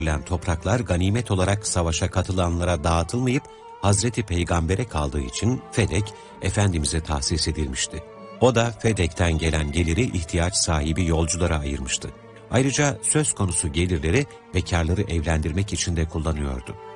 verilen topraklar ganimet olarak savaşa katılanlara dağıtılmayıp Hazreti Peygamber'e kaldığı için Fedek, Efendimiz'e tahsis edilmişti. O da Fedek'ten gelen geliri ihtiyaç sahibi yolculara ayırmıştı. Ayrıca söz konusu gelirleri bekarları evlendirmek için de kullanıyordu.